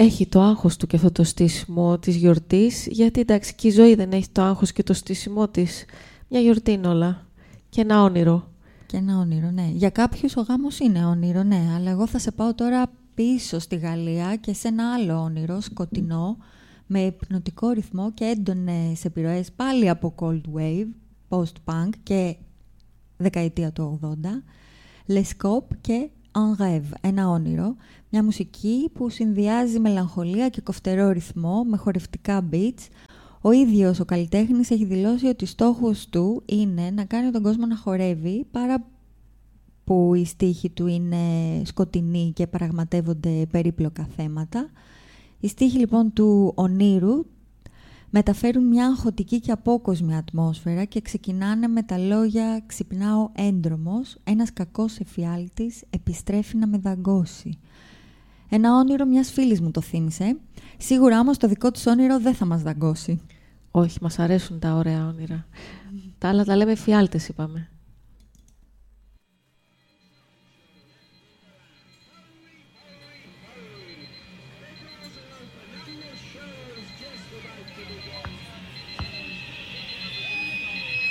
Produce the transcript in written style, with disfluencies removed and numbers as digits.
έχει το άγχος του και αυτό το στήσιμο της γιορτής, γιατί εντάξει και η ζωή δεν έχει το άγχος και το στήσιμο της. Μια γιορτή είναι όλα. Και ένα όνειρο. Και ένα όνειρο, ναι. Για κάποιους ο γάμος είναι όνειρο, ναι. Αλλά εγώ θα σε πάω τώρα πίσω στη Γαλλία και σε ένα άλλο όνειρο, σκοτεινό, με υπνοτικό ρυθμό και έντονες επιρροές πάλι από Cold Wave, Post-Punk και δεκαετία του 80, Lescope και Un Rêve, ένα όνειρο, μια μουσική που συνδυάζει μελαγχολία και κοφτερό ρυθμό με χορευτικά beats. Ο ίδιος ο καλλιτέχνης έχει δηλώσει ότι στόχος του είναι να κάνει τον κόσμο να χορεύει, παρά που οι στίχοι του είναι σκοτεινοί και πραγματεύονται περίπλοκα θέματα. Οι στίχοι λοιπόν του ονείρου μεταφέρουν μια αγχωτική και απόκοσμη ατμόσφαιρα και ξεκινάνε με τα λόγια «Ξυπνάω έντρομος, ένας κακός εφιάλτης επιστρέφει να με δαγκώσει». Ένα όνειρο μιας φίλης μου το θύμισε. Σίγουρα όμως το δικό της όνειρο δεν θα μας δαγκώσει. Όχι, μας αρέσουν τα ωραία όνειρα. Τα άλλα τα λέμε εφιάλτες, είπαμε.